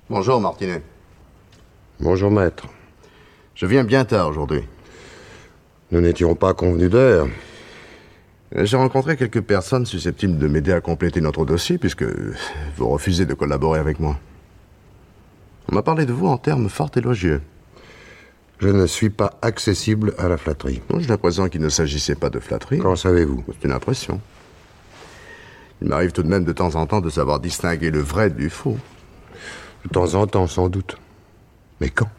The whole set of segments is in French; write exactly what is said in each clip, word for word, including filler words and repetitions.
Bonjour, Martinet. Bonjour, maître. Je viens bien tard aujourd'hui. Nous n'étions pas convenus d'heure. J'ai rencontré quelques personnes susceptibles de m'aider à compléter notre dossier, puisque vous refusez de collaborer avec moi. On m'a parlé de vous en termes fort élogieux. Je ne suis pas accessible à la flatterie. J'ai l'impression qu'il ne s'agissait pas de flatterie. Qu'en savez-vous? C'est une impression. Il m'arrive tout de même de temps en temps de savoir distinguer le vrai du faux. De temps en temps, sans doute. Mais quand?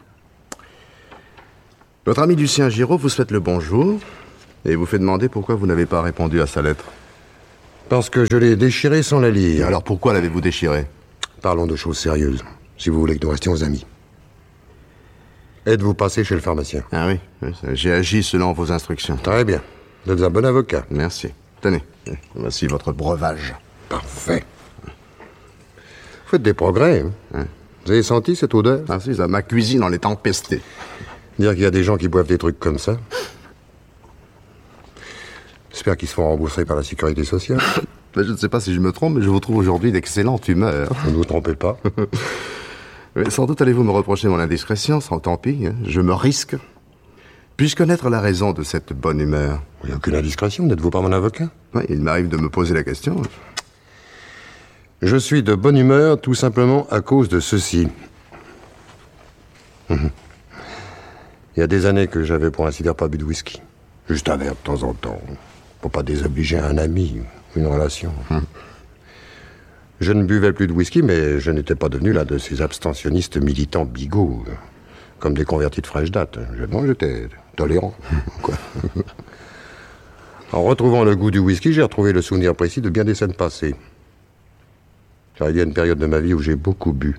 Notre ami Lucien Giraud vous souhaite le bonjour et vous fait demander pourquoi vous n'avez pas répondu à sa lettre. Parce que je l'ai déchirée sans la lire. Et alors pourquoi l'avez-vous déchirée? Parlons de choses sérieuses, si vous voulez que nous restions amis. Êtes-vous passé chez le pharmacien? Ah oui, oui, j'ai agi selon vos instructions. Très bien. Vous êtes un bon avocat. Merci. Tenez, voici votre breuvage. Parfait. Vous faites des progrès, hein? Hein? Vous avez senti cette odeur? Ah si, ça, ma cuisine en est empestée. Dire qu'il y a des gens qui boivent des trucs comme ça. J'espère qu'ils se font rembourser par la sécurité sociale. Je ne sais pas si je me trompe, mais je vous trouve aujourd'hui d'excellente humeur. Ne vous trompez pas. Mais sans doute allez-vous me reprocher mon indiscrétion, sans tant pis. Hein. Je me risque. Puis-je connaître la raison de cette bonne humeur? Il n'y a aucune indiscrétion, n'êtes-vous pas mon avocat? Oui, il m'arrive de me poser la question. Je suis de bonne humeur tout simplement à cause de ceci. Il y a des années que j'avais pour ainsi dire pas bu de whisky. Juste un verre de temps en temps, pour pas désobliger un ami, une relation. Je ne buvais plus de whisky, mais je n'étais pas devenu l'un de ces abstentionnistes militants bigots, comme des convertis de fraîche date. Je, non, j'étais tolérant. Quoi. En retrouvant le goût du whisky, j'ai retrouvé le souvenir précis de bien des scènes passées. Car il y a une période de ma vie où j'ai beaucoup bu.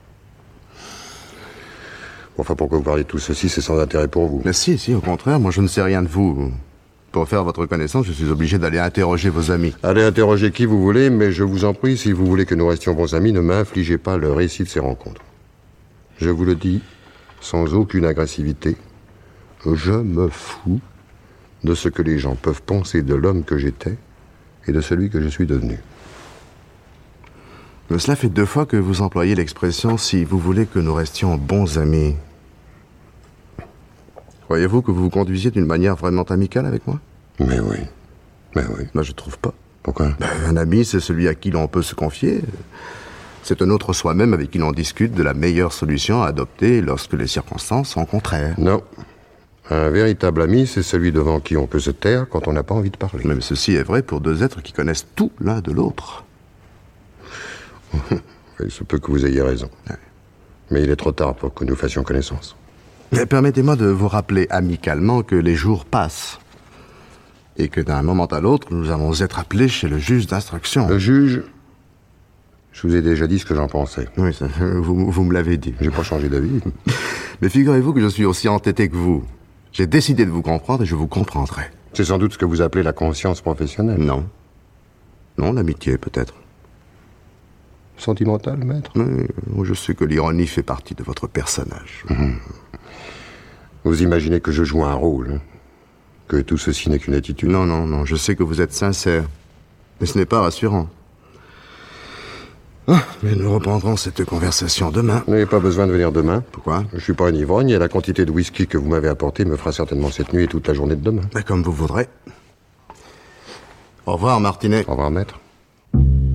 Enfin, pourquoi vous parlez de tout ceci, c'est sans intérêt pour vous. Mais si, si, au contraire, moi je ne sais rien de vous. Pour faire votre connaissance, je suis obligé d'aller interroger vos amis. Allez interroger qui vous voulez, mais je vous en prie, si vous voulez que nous restions bons amis, ne m'infligez pas le récit de ces rencontres. Je vous le dis, sans aucune agressivité, je me fous de ce que les gens peuvent penser de l'homme que j'étais et de celui que je suis devenu. Mais cela fait deux fois que vous employez l'expression « si vous voulez que nous restions bons amis ». Croyez-vous que vous vous conduisiez d'une manière vraiment amicale avec moi? Mais oui, mais oui. Ben, je trouve pas. Pourquoi? Ben, un ami, c'est celui à qui l'on peut se confier. C'est un autre soi-même avec qui l'on discute de la meilleure solution à adopter lorsque les circonstances sont contraires. Non. Un véritable ami, c'est celui devant qui on peut se taire quand on n'a pas envie de parler. Même ceci est vrai pour deux êtres qui connaissent tout l'un de l'autre. Il se peut que vous ayez raison. Ouais. Mais il est trop tard pour que nous fassions connaissance. Mais permettez-moi de vous rappeler amicalement que les jours passent. Et que d'un moment à l'autre, nous allons être appelés chez le juge d'instruction. Le juge? Je vous ai déjà dit ce que j'en pensais. Oui, ça, vous, vous me l'avez dit. J'ai pas changé d'avis. Mais figurez-vous que je suis aussi entêté que vous. J'ai décidé de vous comprendre et je vous comprendrai. C'est sans doute ce que vous appelez la conscience professionnelle. Non. Non, l'amitié, peut-être. Sentimental, maître? Mais je sais que l'ironie fait partie de votre personnage. Mmh. Vous imaginez que je joue un rôle, hein? Que tout ceci n'est qu'une attitude? Non, non, non, je sais que vous êtes sincère. Mais ce n'est pas rassurant. Ah, mais nous reprendrons cette conversation demain. Vous n'avez pas besoin de venir demain. Pourquoi? Je suis pas un ivrogne et la quantité de whisky que vous m'avez apporté me fera certainement cette nuit et toute la journée de demain. Mais comme vous voudrez. Au revoir, Martinet. Au revoir, maître.